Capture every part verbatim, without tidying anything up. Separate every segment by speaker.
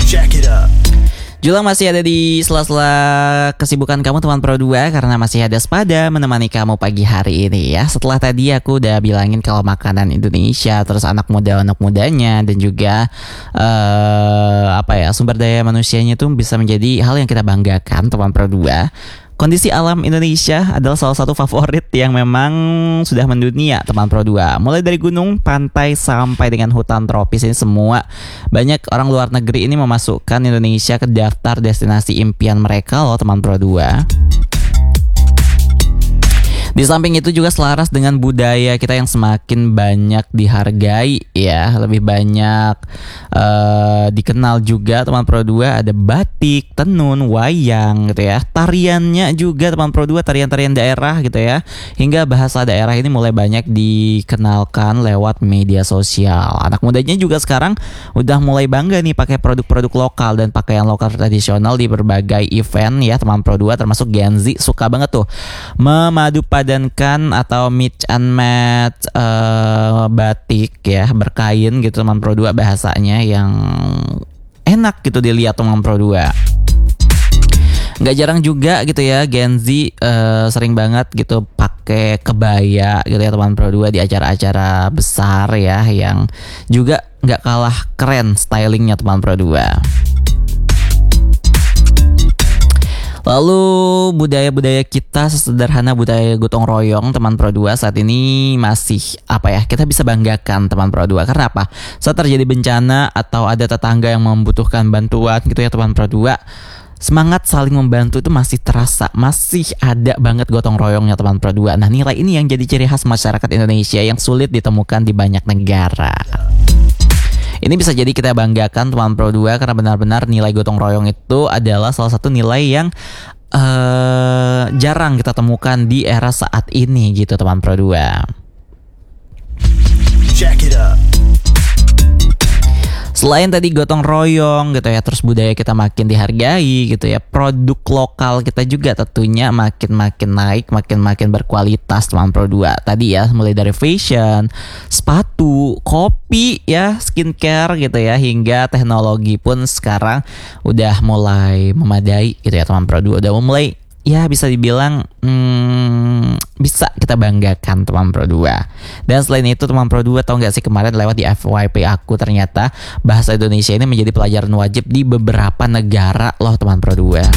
Speaker 1: Check it up.
Speaker 2: Julang masih ada di sela-sela kesibukan kamu teman Pro dua, karena masih ada Spada menemani kamu pagi hari ini ya. Setelah tadi aku udah bilangin kalau makanan Indonesia, terus anak muda-anak mudanya, dan juga uh, apa ya, sumber daya manusianya tuh bisa menjadi hal yang kita banggakan teman Pro dua. Kondisi alam Indonesia adalah salah satu favorit yang memang sudah mendunia teman Pro dua. Mulai dari gunung, pantai, sampai dengan hutan tropis ini semua. Banyak orang luar negeri ini memasukkan Indonesia ke daftar destinasi impian mereka loh teman Pro dua. Di samping itu juga selaras dengan budaya kita yang semakin banyak dihargai ya, lebih banyak uh, dikenal juga teman Pro dua. Ada batik, tenun, wayang gitu ya. Tariannya juga teman Pro dua, tarian-tarian daerah gitu ya. Hingga bahasa daerah ini mulai banyak dikenalkan lewat media sosial. Anak mudanya juga sekarang udah mulai bangga nih pakai produk-produk lokal dan pakaian lokal tradisional di berbagai event ya teman Pro dua, termasuk Gen Z suka banget tuh memadu padankan atau mix and match uh, batik ya, berkain gitu teman Pro dua, bahasanya yang enak gitu dilihat teman Pro dua. Nggak jarang juga gitu ya Gen Z uh, sering banget gitu pakai kebaya gitu ya teman Pro dua di acara-acara besar ya, yang juga nggak kalah keren stylingnya teman Pro dua. Lalu budaya-budaya kita sesederhana budaya gotong royong teman Pro dua saat ini masih apa ya, kita bisa banggakan teman Pro dua. Karena apa? Saat terjadi bencana atau ada tetangga yang membutuhkan bantuan gitu ya teman Pro dua, semangat saling membantu itu masih terasa, masih ada banget gotong royongnya teman Pro dua. Nah, nilai ini yang jadi ciri khas masyarakat Indonesia yang sulit ditemukan di banyak negara. Ini bisa jadi kita banggakan teman Pro dua karena benar-benar nilai gotong royong itu adalah salah satu nilai yang uh, jarang kita temukan di era saat ini gitu teman Pro dua.
Speaker 1: Check it up.
Speaker 2: Selain tadi gotong royong gitu ya, terus budaya kita makin dihargai gitu ya, produk lokal kita juga tentunya makin-makin naik, makin-makin berkualitas teman Pro dua. Tadi ya, mulai dari fashion, sepatu, kopi ya, skincare gitu ya, hingga teknologi pun sekarang udah mulai memadai gitu ya teman Pro dua. Udah mulai ya bisa dibilang hmm, bisa kita banggakan teman Pro dua. Dan selain itu teman Pro dua, tahu gak sih kemarin lewat di F Y P aku, ternyata bahasa Indonesia ini menjadi pelajaran wajib di beberapa negara loh teman Pro dua.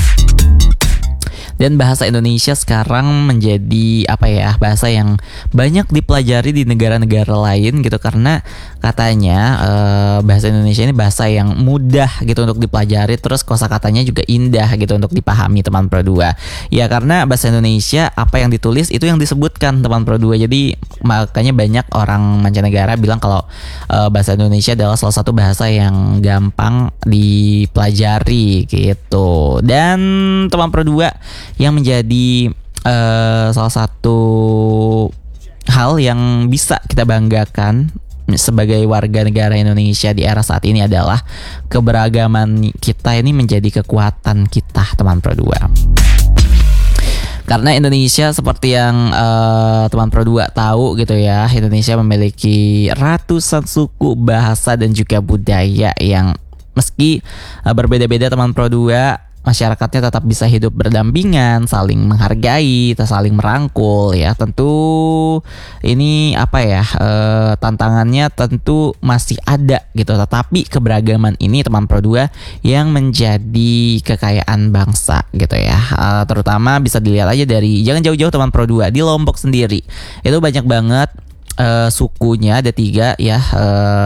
Speaker 2: Dan bahasa Indonesia sekarang menjadi apa ya, bahasa yang banyak dipelajari di negara-negara lain gitu, karena katanya uh, bahasa Indonesia ini bahasa yang mudah gitu untuk dipelajari, terus kosakatanya juga indah gitu untuk dipahami teman Pro dua. Ya karena bahasa Indonesia apa yang ditulis itu yang disebutkan teman Pro dua. Jadi makanya banyak orang mancanegara bilang kalau uh, bahasa Indonesia adalah salah satu bahasa yang gampang dipelajari gitu. Dan teman Pro dua, yang menjadi uh, salah satu hal yang bisa kita banggakan sebagai warga negara Indonesia di era saat ini adalah keberagaman kita ini menjadi kekuatan kita teman Pro dua. Karena Indonesia seperti yang uh, teman Pro dua tahu gitu ya, Indonesia memiliki ratusan suku, bahasa, dan juga budaya yang meski uh, berbeda-beda teman Pro dua, masyarakatnya tetap bisa hidup berdampingan, saling menghargai, saling merangkul ya. Tentu ini apa ya, e, tantangannya tentu masih ada gitu, tetapi keberagaman ini teman Pro dua yang menjadi kekayaan bangsa gitu ya. E, terutama bisa dilihat aja dari, jangan jauh-jauh teman Pro dua, di Lombok sendiri itu banyak banget e, sukunya, ada tiga ya, e,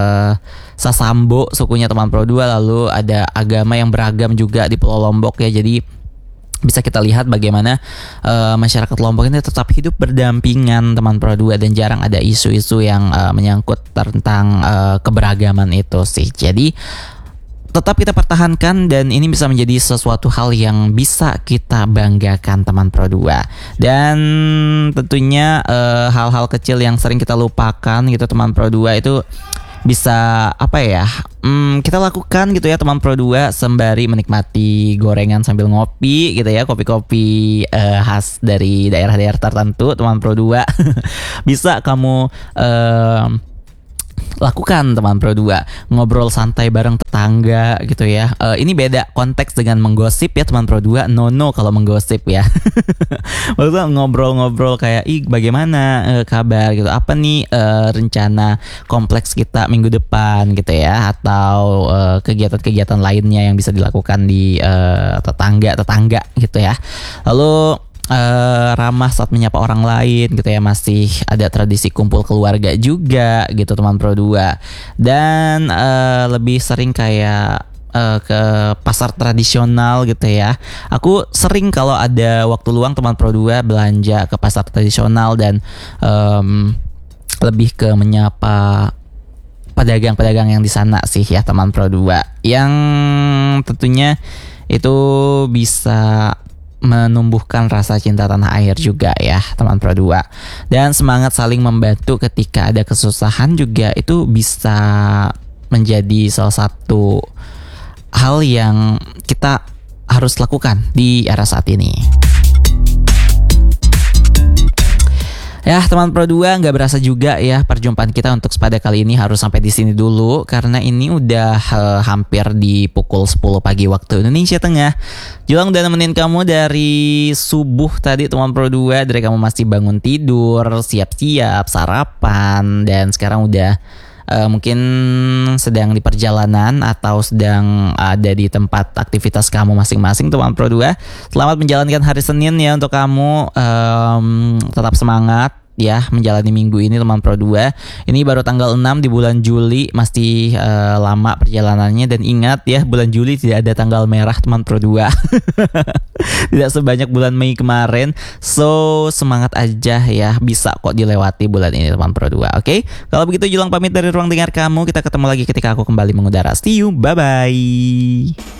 Speaker 2: Sasambo sukunya teman Pro dua, lalu ada agama yang beragam juga di Pulau Lombok ya. Jadi bisa kita lihat bagaimana uh, masyarakat Lombok ini tetap hidup berdampingan teman Pro dua, dan jarang ada isu-isu yang uh, menyangkut tentang uh, keberagaman itu sih. Jadi tetap kita pertahankan, dan ini bisa menjadi sesuatu hal yang bisa kita banggakan teman Pro dua. Dan tentunya uh, hal-hal kecil yang sering kita lupakan gitu teman Pro dua itu bisa apa ya, hmm, kita lakukan gitu ya teman Pro dua, sembari menikmati gorengan sambil ngopi gitu ya, kopi-kopi uh, khas dari daerah-daerah tertentu teman Pro dua. Bisa kamu uh, lakukan teman Pro dua. Ngobrol santai bareng tetangga gitu ya. Uh, ini beda konteks dengan menggosip ya teman Pro dua. No no kalau menggosip ya. Maksudnya ngobrol-ngobrol kayak ih bagaimana uh, kabar gitu. Apa nih uh, rencana kompleks kita minggu depan gitu ya, atau uh, kegiatan-kegiatan lainnya yang bisa dilakukan di uh, tetangga-tetangga gitu ya. Lalu Uh, ramah saat menyapa orang lain gitu ya, masih ada tradisi kumpul keluarga juga gitu teman Pro dua. Dan uh, lebih sering kayak uh, ke pasar tradisional gitu ya. Aku sering kalau ada waktu luang teman Pro dua belanja ke pasar tradisional dan um, lebih ke menyapa pedagang-pedagang yang di sana sih ya teman Pro dua, yang tentunya itu bisa menumbuhkan rasa cinta tanah air juga ya teman Pro dua. Dan semangat saling membantu ketika ada kesusahan juga itu bisa menjadi salah satu hal yang kita harus lakukan di era saat ini. Ya teman Pro dua, nggak berasa juga ya perjumpaan kita untuk Sepada kali ini harus sampai di sini dulu, karena ini udah uh, hampir di pukul sepuluh pagi waktu Indonesia Tengah. Julang udah nemenin kamu dari subuh tadi teman Pro dua, dari kamu masih bangun tidur, siap-siap sarapan, dan sekarang udah uh, mungkin sedang di perjalanan atau sedang ada di tempat aktivitas kamu masing-masing teman Pro dua. Selamat menjalankan hari Senin ya untuk kamu, um, tetap semangat ya menjalani minggu ini teman Pro dua. Ini baru tanggal enam di bulan Juli, masih uh, lama perjalanannya, dan ingat ya bulan Juli tidak ada tanggal merah teman Pro dua. Tidak sebanyak bulan Mei kemarin. So semangat aja ya, bisa kok dilewati bulan ini teman Pro dua. Oke, okay? Kalau begitu Julang pamit dari ruang dengar kamu. Kita ketemu lagi ketika aku kembali mengudara. See you, bye bye.